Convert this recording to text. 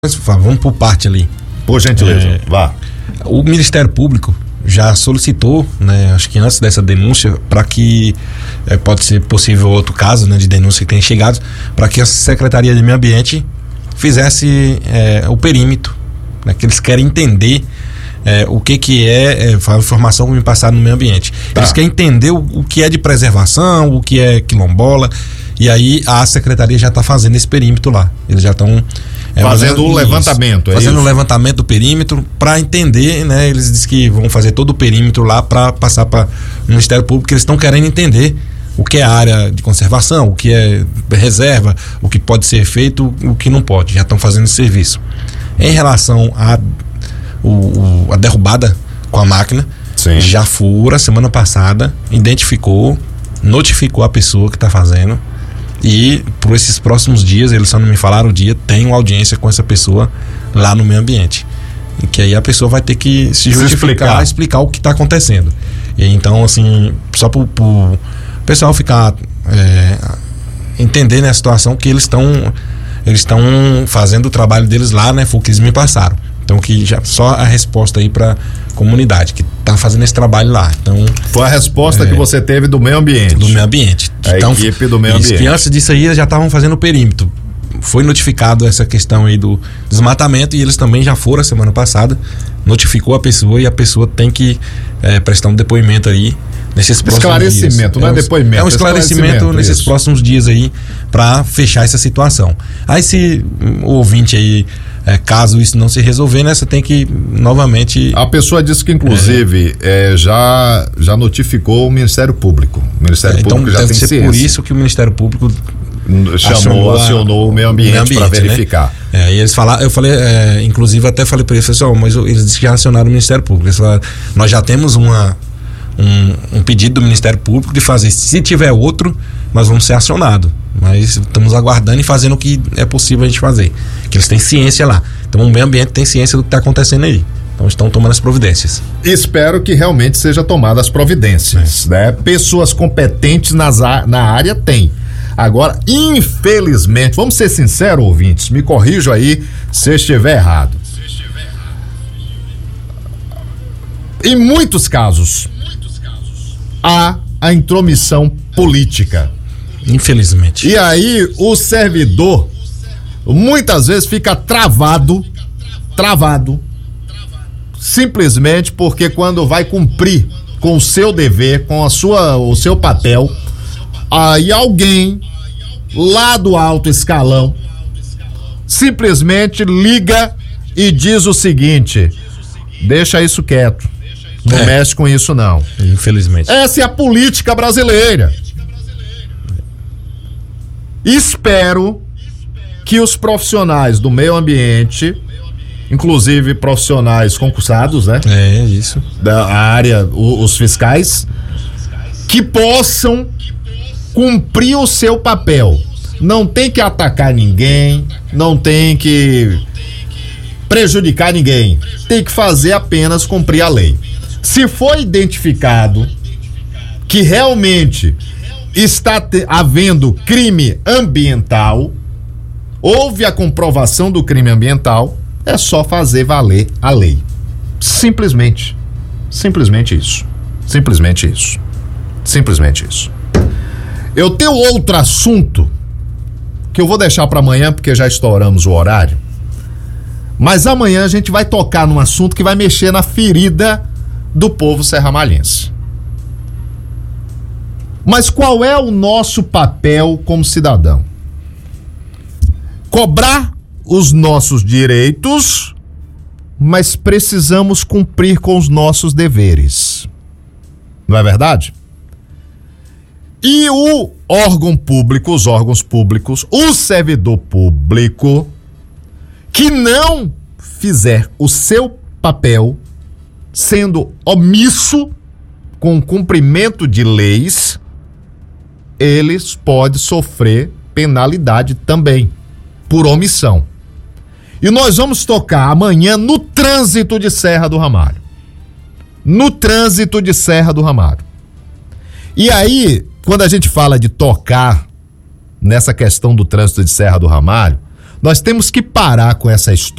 Vamos por parte ali. Por gentileza, vá. O Ministério Público já solicitou, né, acho que antes dessa denúncia, para que pode ser possível outro caso, né, de denúncia que tem chegado, para que a Secretaria de Meio Ambiente fizesse o perímetro, né, que eles querem entender o que é a informação que me passaram no meio ambiente. Tá. Eles querem entender o que é de preservação, o que é quilombola, e aí a Secretaria já está fazendo esse perímetro lá. Eles já estão fazendo o levantamento, fazendo o levantamento do perímetro para entender, né? Eles dizem que vão fazer todo o perímetro lá para passar para o Ministério Público, que eles estão querendo entender o que é área de conservação, o que é reserva, o que pode ser feito, o que não pode. Já estão fazendo esse serviço. Em relação a derrubada com a máquina, sim, já fura semana passada, identificou, notificou a pessoa que está fazendo. E por esses próximos dias, eles só não me falaram o dia, tem uma audiência com essa pessoa lá no meio ambiente. E que aí a pessoa vai ter que se justificar, explicar o que está acontecendo. E então, assim, só para o pessoal ficar entender, né, a situação, que eles estão fazendo o trabalho deles lá, né? Foi o que eles me passaram. Então, que já só a resposta aí para comunidade que tá fazendo esse trabalho lá. Então, foi a resposta que você teve do meio ambiente. Do meio ambiente. A equipe do meio ambiente. Que antes disso aí já estavam fazendo o perímetro. Foi notificado essa questão aí do desmatamento e eles também já foram a semana passada, notificou a pessoa e a pessoa tem que prestar um depoimento aí nesses próximos dias. Esclarecimento, não é depoimento. É um esclarecimento nesses próximos dias aí para fechar essa situação. Aí se o ouvinte aí, caso isso não se resolver, né, você tem que novamente... A pessoa disse que inclusive já notificou o Ministério Público. O Ministério Público já tem ciência. Então deve ser por isso que o Ministério Público acionou o meio ambiente para verificar. Né? E eles falaram, eu falei, inclusive até falei para eles, pessoal, mas eles disseram que já acionaram o Ministério Público. Eles falaram, nós já temos um pedido do Ministério Público de fazer, se tiver outro, nós vamos ser acionados, mas estamos aguardando e fazendo o que é possível a gente fazer, que eles têm ciência lá, então o meio ambiente tem ciência do que está acontecendo aí, então estão tomando as providências. Espero que realmente seja tomadas as providências, né? Pessoas competentes na área tem. Agora, infelizmente, vamos ser sinceros, ouvintes, me corrijam aí se estiver errado. Em muitos casos, há a intromissão política. Infelizmente. E aí o servidor muitas vezes fica travado, simplesmente porque quando vai cumprir com o seu dever, com o seu papel, aí alguém lá do alto escalão simplesmente liga e diz o seguinte: deixa isso quieto. Não mexe com isso, não. Infelizmente. Essa é a política brasileira. Espero que os profissionais do meio ambiente, inclusive profissionais concursados, né? Isso. Da área, os fiscais, que possam cumprir o seu papel. Não tem que atacar ninguém, não tem que prejudicar ninguém. Tem que fazer apenas cumprir a lei. Se for identificado que realmente está havendo crime ambiental, houve a comprovação do crime ambiental, é só fazer valer a lei. Simplesmente isso. Eu tenho outro assunto que eu vou deixar para amanhã, porque já estouramos o horário, mas amanhã a gente vai tocar num assunto que vai mexer na ferida do povo serramalhense. Mas qual é o nosso papel como cidadão? Cobrar os nossos direitos, mas precisamos cumprir com os nossos deveres. Não é verdade? E o órgão público, os órgãos públicos, o servidor público que não fizer o seu papel, sendo omisso com o cumprimento de leis, eles podem sofrer penalidade também, por omissão. E nós vamos tocar amanhã no trânsito de Serra do Ramalho. E aí, quando a gente fala de tocar nessa questão do trânsito de Serra do Ramalho, Nós temos que parar com essa história